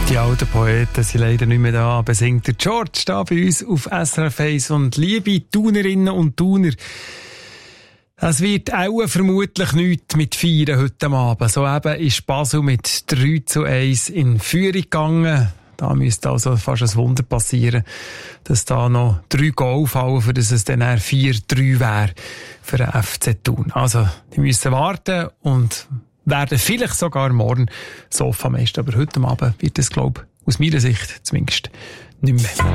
Die alten Poeten sind leider nicht mehr da, aber singt der George da bei uns auf SRF 1. Und liebe Thunerinnen und Thuner, es wird auch vermutlich nichts mit Feiern heute Abend. So eben ist Basel mit 3:1 in Führung gegangen. Da müsste also fast ein Wunder passieren, dass da noch 3 Goal fallen, für dass es dann 4:3 wäre für den FC Thun. Also, die müssen warten und werden vielleicht sogar morgen Sofameister. Aber heute Abend wird es, glaube ich, aus meiner Sicht zumindest nicht mehr.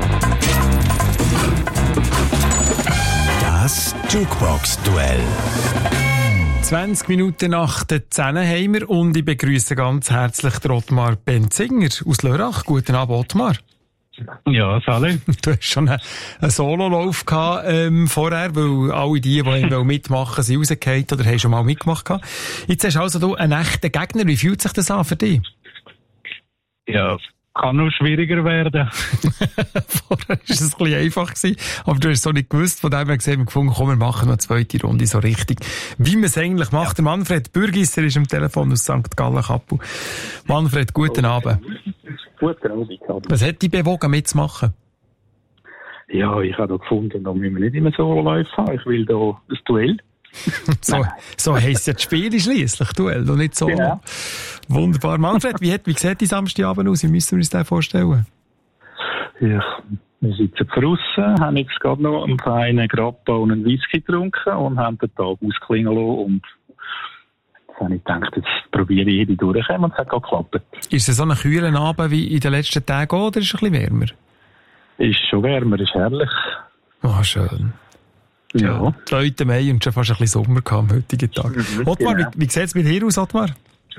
Das Jukebox-Duell. 20 Minuten nach der 10 haben wir und ich begrüße ganz herzlich den Ottmar Benzinger aus Lörrach. Guten Abend, Ottmar. Ja, Sally. Du hast schon einen Sololauf gehabt, vorher, weil alle die mitmachen, sind rausgefallen oder haben schon mal mitgemacht gehabt. Jetzt hast du also einen echten Gegner. Wie fühlt sich das an für dich? Ja, kann noch schwieriger werden. Vorher war es ein bisschen einfach gewesen, aber du hast es so nicht gewusst. Von dem her gesehen, wir gefunden, komm, wir machen noch eine zweite Runde so richtig. Wie man es eigentlich macht. Der Manfred Bürgisser ist am Telefon aus St. Gallen-Kappel. Manfred, guten Abend. Guten Abend. Was hat dich bewogen, mitzumachen? Ja, ich habe da gefunden, da müssen wir nicht immer Solo-Läufe haben. Ich will da ein Duell. So heisst ja das Spiel schliesslich, Duell, und nicht Solo. Genau. Wunderbar. Manfred, wie sieht die Samstagabend aus? Wie müssen wir uns das vorstellen? Ja, wir sitzen draussen, haben jetzt gerade noch einen feinen Grappa und einen Whisky getrunken und haben den Tag ausklingen lassen. Und dann habe ich gedacht, jetzt probiere ich jede durchkommen und es hat geklappt. Ist es so ein kühler Abend wie in den letzten Tagen oder ist es ein bisschen wärmer? Ist schon wärmer, ist herrlich. Ah, schön. Ja. Die Leute haben und schon fast ein bisschen Sommer gehabt am heutigen Tag. Ottmar, genau. Wie sieht es mit dir aus, Ottmar?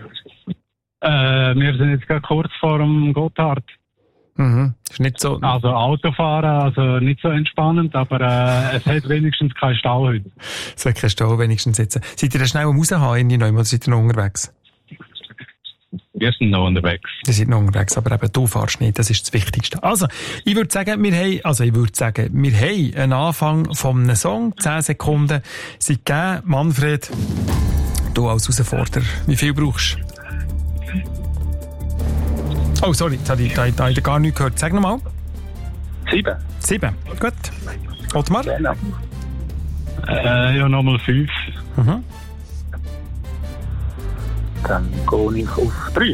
Wir sind jetzt gerade kurz vor dem Gotthard. Mhm. Ist nicht so... Also Autofahren, also nicht so entspannend, aber es hat wenigstens keinen Stau heute. Es hat keinen Stau wenigstens jetzt. Seid ihr da schnell am Raushauen oder seid ihr noch unterwegs? Wir sind noch unterwegs. Wir sind noch unterwegs, aber eben du fährst nicht, das ist das Wichtigste. Also, ich würde sagen, wir haben einen Anfang von einem Song, 10 Sekunden sind gegeben. Manfred, du als Herausforderer, wie viel brauchst du? Oh, sorry, jetzt habe ich gar nichts gehört. Sag nochmal. 7, gut. Ottmar? Genau. Ja, nochmal 5. Mhm. Dann gehe ich auf 3.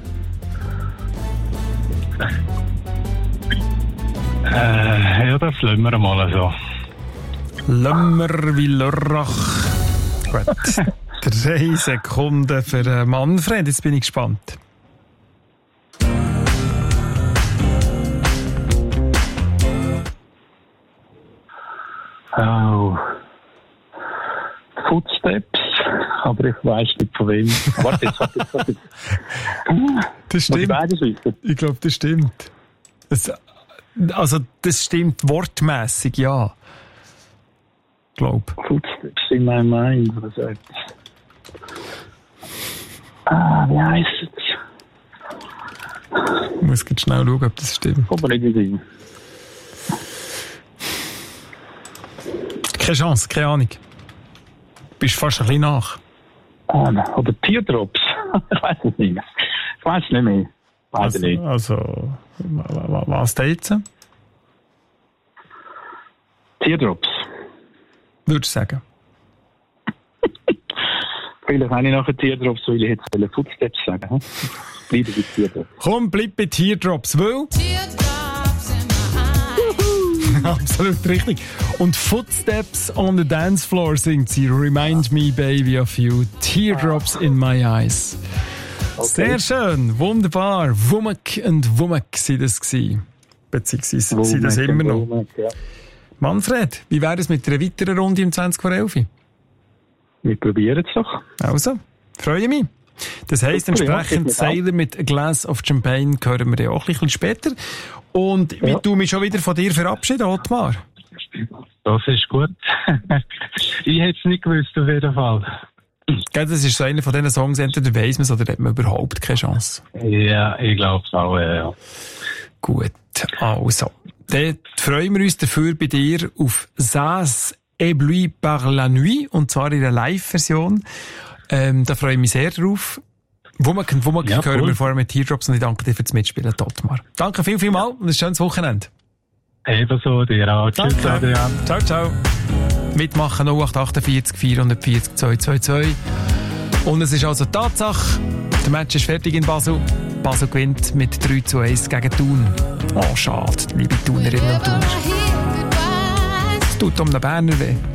Ja, das lassen wir mal so. Lömmer wie Lörrach. Gut. 3 Sekunden für Manfred, jetzt bin ich gespannt. Oh. Footsteps, aber ich weiss nicht von wem. Warte jetzt. Das stimmt. Ich glaube, das stimmt. Das stimmt wortmässig, ja. Glaub. Footsteps in my mind, oder so etwas. Wie heisst es? Ich muss jetzt schnell schauen, ob das stimmt. Aber nicht gesehen. Keine Chance, keine Ahnung. Bist fast ein bisschen nach. Oder Teardrops. Ich weiß es nicht mehr. Ich weiß nicht mehr. Also, was da jetzt? Teardrops. Würdest du sagen? Vielleicht habe ich nachher Teardrops, weil ich jetzt Footsteps sagen. Bleib bei Teardrops. Komm, bleib bei Teardrops, weil... Absolut richtig. Und Footsteps on the Dance Floor singt sie Remind Me Baby of You, Teardrops in My Eyes. Okay. Sehr schön, wunderbar. Wumek und Wumek sind das gewesen. Beziehungsweise sind das immer noch. Wumek, ja. Manfred, wie wäre es mit einer weiteren Runde um 20 vor 11? Wir probieren es doch. Also, freue mich. Das heisst entsprechend Sailor mit A Glass of Champagne hören wir ja auch ein bisschen später. Und wie du mich schon wieder von dir verabschieden, Ottmar? Das ist gut. Ich hätte es nicht gewusst, auf jeden Fall. Das ist so einer von diesen Songs, entweder weiss man es oder hat man überhaupt keine Chance. Ja, ich glaube es auch, ja. Gut, also. Dann freuen wir uns dafür bei dir auf «Ça éblouit par la nuit», und zwar in der Live-Version. Da freue ich mich sehr drauf. Womöglich Ja, hören cool. wir vorher mit Teardrops und ich danke dir für das Mitspielen, Totmar. Danke vielmals und ein schönes Wochenende. Ebenso, dir auch. Tschüss, Danke. Adrian. Ciao, ciao. Mitmachen 0848 440 222. Und es ist also Tatsache, der Match ist fertig in Basel. Basel gewinnt mit 3-1 gegen Thun. Oh, schade, liebe Thunerinnen und Thuner. Es tut um den Berner weh.